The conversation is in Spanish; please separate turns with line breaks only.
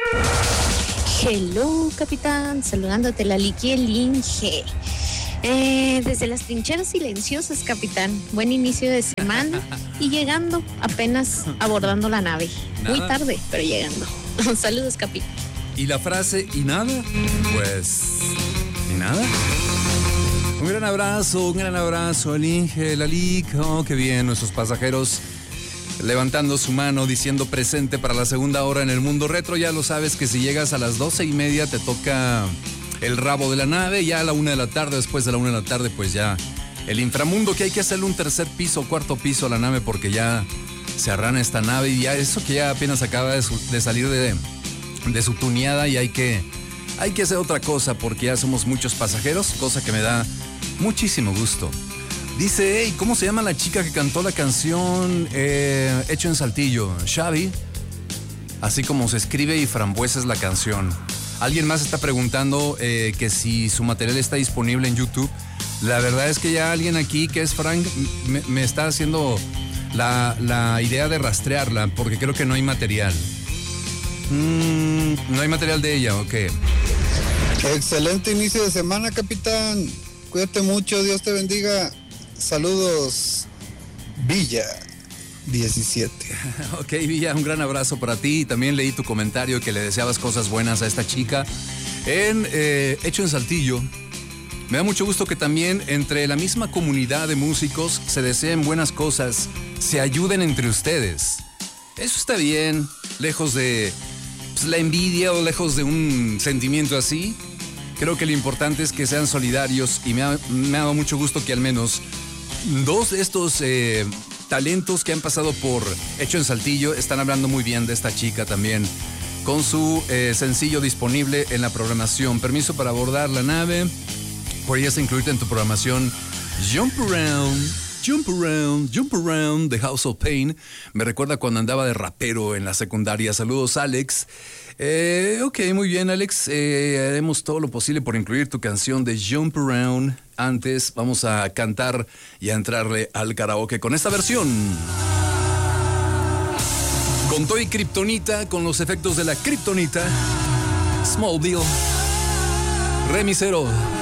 Hello, capitán, saludándote la Liquielinge. Desde las trincheras silenciosas, capitán. Buen inicio de semana y llegando, apenas abordando la nave.
¿Nada?
Muy tarde, pero llegando. Saludos, capitán.
¿Y la frase y nada? Pues, ¿y nada? Un gran abrazo, el Inge, la Lic. Oh, qué bien, nuestros pasajeros levantando su mano, diciendo presente para la segunda hora en el mundo retro. Ya lo sabes que si llegas a las 12:30 te toca el rabo de la nave. Ya a la 1 de la tarde, después de la 1 de la tarde, pues ya el inframundo, que hay que hacerle un tercer piso, cuarto piso a la nave porque ya se arrana esta nave. Y ya eso que ya apenas acaba de salir de su tuneada y hay que hacer otra cosa porque ya somos muchos pasajeros, cosa que me da muchísimo gusto. Dice, hey, ¿cómo se llama la chica que cantó la canción Hecho en Saltillo? Xavi. Así como se escribe y Frambuesa es la canción. Alguien más está preguntando que si su material está disponible en YouTube. La verdad es que ya alguien aquí, que es Frank, me está haciendo la idea de rastrearla porque creo que no hay material. No hay material de ella, ok.
Excelente inicio de semana, capitán. Cuídate mucho, Dios te bendiga. Saludos, Villa 17.
Ok, Villa, un gran abrazo para ti. También leí tu comentario que le deseabas cosas buenas a esta chica en Hecho en Saltillo. Me da mucho gusto que también entre la misma comunidad de músicos se deseen buenas cosas, se ayuden entre ustedes. Eso está bien, lejos de la envidia o lejos de un sentimiento así. Creo que lo importante es que sean solidarios y me ha dado mucho gusto que al menos dos de estos talentos que han pasado por Hecho en Saltillo están hablando muy bien de esta chica también, con su sencillo disponible en la programación. Permiso para abordar la nave. Podrías incluirte en tu programación Jump Around, The House of Pain. Me recuerda cuando andaba de rapero en la secundaria. Saludos, Alex. Ok, muy bien, Alex. Haremos todo lo posible por incluir tu canción de Jump Around. Antes vamos a cantar y a entrarle al karaoke con esta versión. Con Toy Kryptonita, con los efectos de la Kryptonita. Smallville. Remisero.